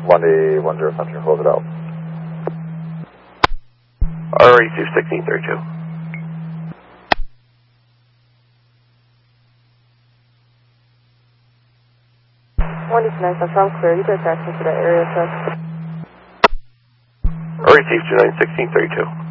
1D 10 Central, close it out. RE2 1632. One is nice. I'm clear. You guys are asking for that area check. RE2 29 1632.